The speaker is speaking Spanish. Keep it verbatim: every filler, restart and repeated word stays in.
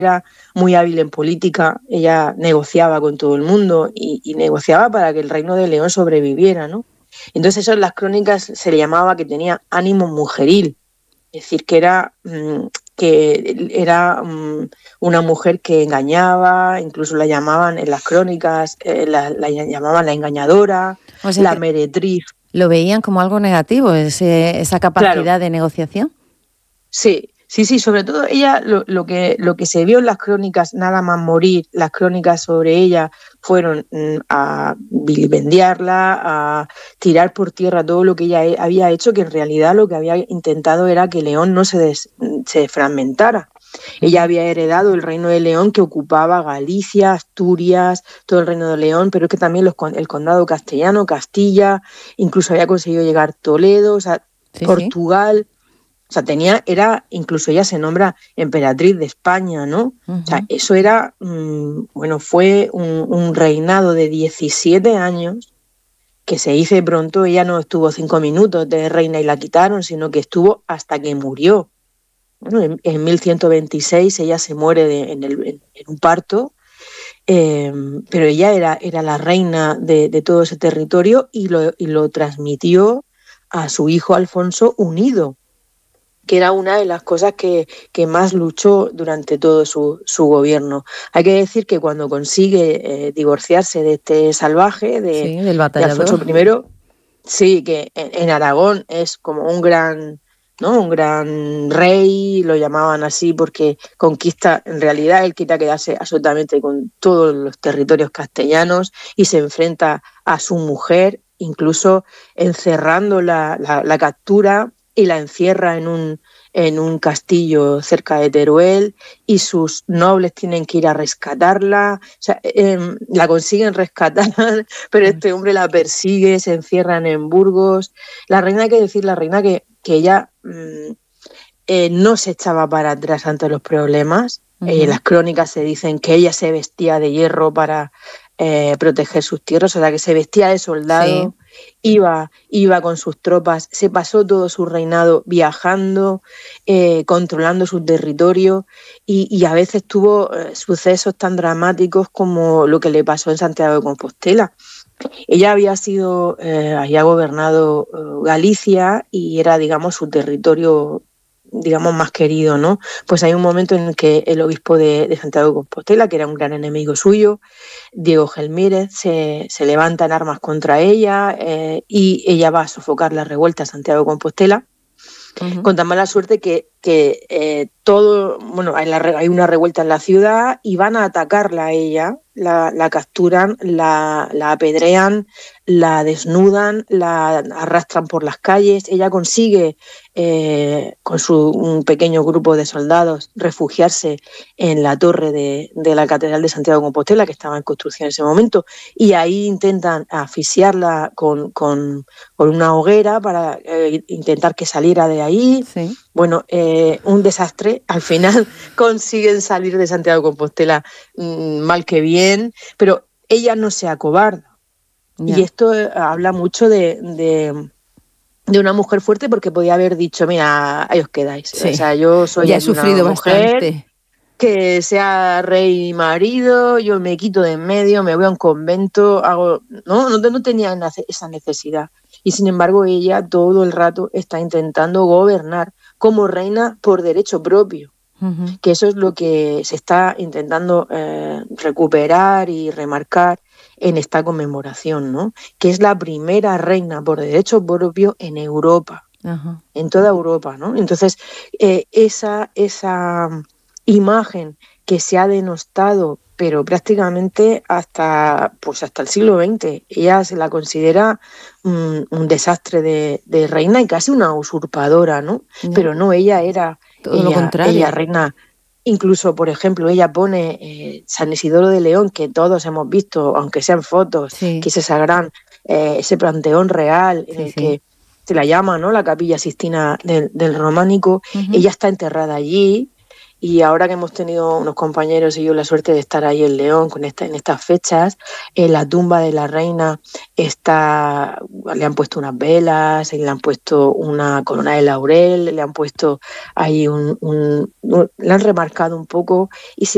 era muy hábil en política, ella negociaba con todo el mundo y, y negociaba para que el reino de León sobreviviera, ¿no? Entonces eso en las crónicas se le llamaba que tenía ánimo mujeril, es decir, que era, mmm, que era mmm, una mujer que engañaba, incluso la llamaban en las crónicas, eh, la, la llamaban la engañadora, o sea la que meretriz. lo veían como algo negativo, ese, esa capacidad Claro, de negociación. sí, sí, sí, sobre todo ella, lo, lo que, lo que se vio en las crónicas, nada más morir, las crónicas sobre ella fueron mm, a vilipendiarla, a tirar por tierra todo lo que ella he- había hecho, que en realidad lo que había intentado era que León no se, des- se fragmentara. Ella había heredado el reino de León, que ocupaba Galicia, Asturias, todo el reino de León, pero es que también los, con- el condado castellano, Castilla, incluso había conseguido llegar a Toledo, o sea, Sí, sí. Portugal. O sea, tenía, era, incluso ella se nombra emperatriz de España, ¿no? O sea, Uh-huh. eso era, mmm, bueno, fue un, un reinado de diecisiete años que se dice pronto. Ella no estuvo cinco minutos de reina y la quitaron, sino que estuvo hasta que murió. Bueno, en, en mil ciento veintiséis ella se muere de, en, el, en, en un parto, eh, pero ella era, era la reina de, de todo ese territorio y lo, y lo transmitió a su hijo Alfonso unido, que era una de las cosas que, que más luchó durante todo su, su gobierno. Hay que decir que cuando consigue eh, divorciarse de este salvaje, de, Sí, del de Alfonso batallador. primero, sí, que en, en Aragón es como un gran, ¿no? Un gran rey, lo llamaban así porque conquista, en realidad él quita quedarse absolutamente con todos los territorios castellanos y se enfrenta a su mujer, incluso encerrando la, la, la captura, y la encierra en un, en un castillo cerca de Teruel, y sus nobles tienen que ir a rescatarla. O sea, eh, la consiguen rescatar, pero este hombre la persigue, se encierran en Burgos. La reina, hay que decir, la reina que, que ella mmm, eh, no se echaba para atrás ante los problemas. Uh-huh. Eh, las crónicas se dicen que ella se vestía de hierro para eh, proteger sus tierras, o sea, que se vestía de soldado. Sí. Iba, iba con sus tropas, se pasó todo su reinado viajando, eh, controlando su territorio, y, y a veces tuvo eh, sucesos tan dramáticos como lo que le pasó en Santiago de Compostela. Ella había sido, eh, había gobernado eh, Galicia y era, digamos, su territorio, digamos, más querido, ¿no? Pues hay un momento en el que el obispo de, de Santiago de Compostela, que era un gran enemigo suyo, Diego Gelmírez, se, se levanta en armas contra ella, eh, y ella va a sofocar la revuelta a Santiago de Compostela, uh-huh. con tan mala suerte que, que eh, todo, bueno, hay, la, hay una revuelta en la ciudad y van a atacarla a ella, la, la capturan, la, la apedrean, la desnudan, la arrastran por las calles. Ella consigue, eh, con su un pequeño grupo de soldados, refugiarse en la torre de, de la Catedral de Santiago de Compostela, que estaba en construcción en ese momento, y ahí intentan asfixiarla con, con, con una hoguera para eh, intentar que saliera de ahí. Sí. Bueno, eh, un desastre. Al final consiguen salir de Santiago de Compostela mmm, mal que bien, pero ella no se acobarda. Yeah. Y esto eh, habla mucho de, de, de una mujer fuerte, porque podía haber dicho, mira, ahí os quedáis. Sí. O sea, yo soy ya he sufrido una mujer bastante. que sea rey y marido, yo me quito de en medio, me voy a un convento, hago... No, no, no tenía esa necesidad. Y sin embargo ella todo el rato está intentando gobernar como reina por derecho propio, uh-huh. que eso es lo que se está intentando eh, recuperar y remarcar en esta conmemoración, ¿no? Que es la primera reina por derecho propio en Europa, uh-huh. en toda Europa, ¿no? Entonces, eh, esa, esa imagen que se ha denostado, pero prácticamente hasta, pues hasta el siglo veinte, ella se la considera un, un desastre de, de reina y casi una usurpadora, ¿no? Yeah. Pero no, ella era todo ella, lo contrario. Ella reina. Incluso, por ejemplo, ella pone eh, San Isidoro de León, que todos hemos visto, aunque sean fotos, sí. que es esa gran, eh, ese panteón real en sí, el sí. que se la llama, ¿no?, la Capilla Sixtina del, del Románico. Uh-huh. Ella está enterrada allí. Y ahora que hemos tenido unos compañeros y yo la suerte de estar ahí en León con esta, en estas fechas, en la tumba de la reina está, le han puesto unas velas, le han puesto una corona de laurel, le han puesto ahí un, un, un le han remarcado un poco, y se